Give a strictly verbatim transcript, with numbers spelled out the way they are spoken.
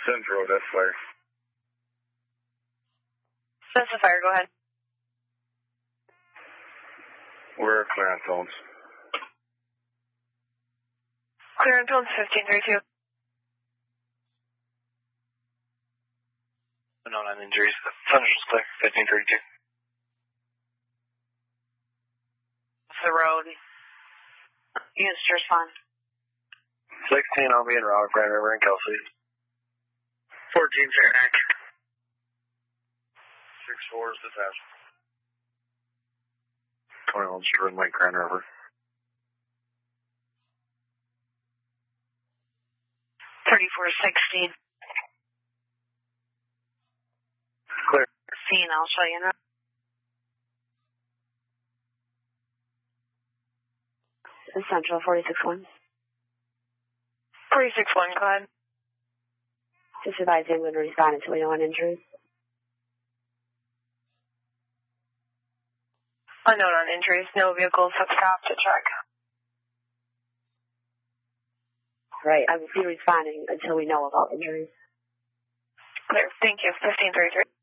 Central, that's fire. That's a fire, go ahead. Where are clearance zones? Clearance zones fifteen thirty-two. Unknown on injuries. Central's clear, fifteen thirty-two. Off the road. Units to respond. sixteen, I'll be in Rock, Grand River, and Kelsey. fourteen, Fairhack. six four is detached. twenty-one, Stern Lake, Grand River. thirty-four sixteen. Clear. Scene, I'll show you now. Central, forty-six one. forty-six one, go ahead. Just advising when to respond until we know on injuries. Unknown on injuries, no vehicles have stopped to check. Right, I will be responding until we know about injuries. Clear, thank you, fifteen thirty-three.